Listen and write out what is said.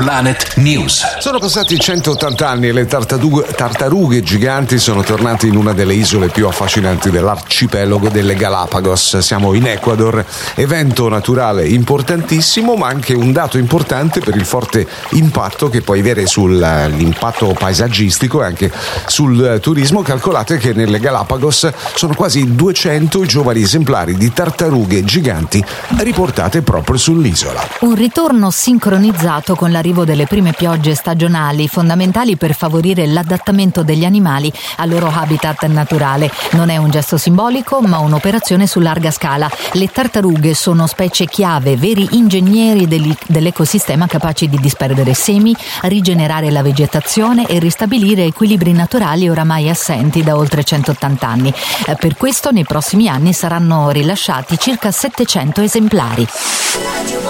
Planet News. Sono passati 180 anni e le tartarughe giganti sono tornate in una delle isole più affascinanti dell'arcipelago delle Galapagos. Siamo in Ecuador, evento naturale importantissimo, ma anche un dato importante per il forte impatto che può avere sull'impatto paesaggistico e anche sul turismo. Calcolate che nelle Galapagos sono quasi 200 i giovani esemplari di tartarughe giganti riportate proprio sull'isola. Un ritorno sincronizzato con l'arrivo delle prime piogge stagionali, fondamentali per favorire l'adattamento degli animali al loro habitat naturale. Non è un gesto simbolico, ma un'operazione su larga scala. Le tartarughe sono specie chiave, veri ingegneri dell'ecosistema, capaci di disperdere semi, rigenerare la vegetazione e ristabilire equilibri naturali oramai assenti da oltre 180 anni. Per questo nei prossimi anni saranno rilasciati circa 700 esemplari.